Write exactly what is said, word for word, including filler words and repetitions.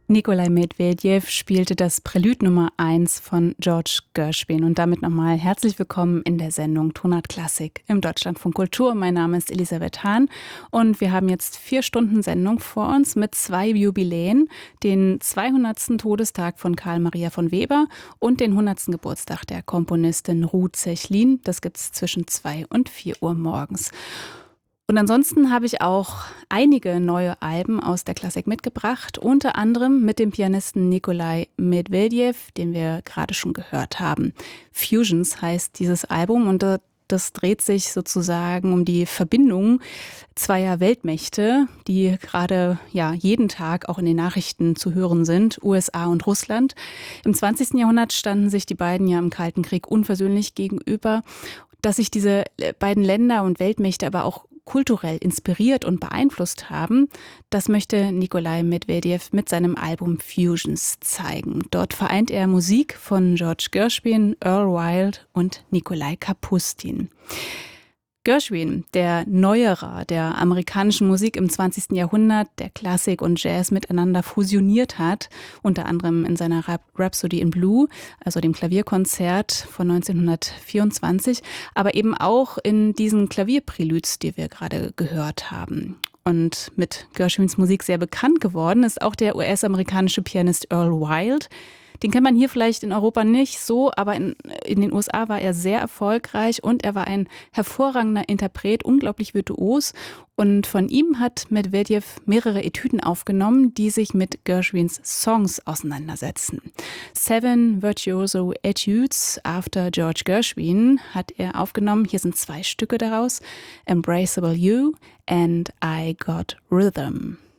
Nikolai Medvedev spielte das Prälude Nummer eins von George Gershwin. Und damit nochmal herzlich willkommen in der Sendung Tonart Klassik im Deutschlandfunk Kultur. Mein Name ist Elisabeth Hahn und wir haben jetzt vier Stunden Sendung vor uns mit zwei Jubiläen. Den zweihundertsten Todestag von Karl Maria von Weber und den hundertsten Geburtstag der Komponistin Ruth Zechlin. Das gibt's zwischen zwei und vier Uhr morgens. Und ansonsten habe ich auch einige neue Alben aus der Klassik mitgebracht, unter anderem mit dem Pianisten Nikolai Medvedev, den wir gerade schon gehört haben. Fusions heißt dieses Album und das dreht sich sozusagen um die Verbindung zweier Weltmächte, die gerade ja jeden Tag auch in den Nachrichten zu hören sind, U S A und Russland. Im zwanzigsten Jahrhundert standen sich die beiden ja im Kalten Krieg unversöhnlich gegenüber. Dass sich diese beiden Länder und Weltmächte aber auch kulturell inspiriert und beeinflusst haben, das möchte Nikolai Medvedev mit seinem Album Fusions zeigen. Dort vereint er Musik von George Gershwin, Earl Wild und Nikolai Kapustin. Gershwin, der Neuerer der amerikanischen Musik im zwanzigsten Jahrhundert, der Klassik und Jazz miteinander fusioniert hat, unter anderem in seiner Rhapsody in Blue, also dem Klavierkonzert von neunzehnhundertvierundzwanzig, aber eben auch in diesen Klavierpräludes, die wir gerade gehört haben. Und mit Gershwins Musik sehr bekannt geworden ist auch der U S-amerikanische Pianist Earl Wild. Den kennt man hier vielleicht in Europa nicht so, aber in, in den U S A war er sehr erfolgreich und er war ein hervorragender Interpret, unglaublich virtuos. Und von ihm hat Medvedev mehrere Etüden aufgenommen, die sich mit Gershwins Songs auseinandersetzen. Seven Virtuoso Etudes after George Gershwin hat er aufgenommen. Hier sind zwei Stücke daraus, Embraceable You and I Got Rhythm.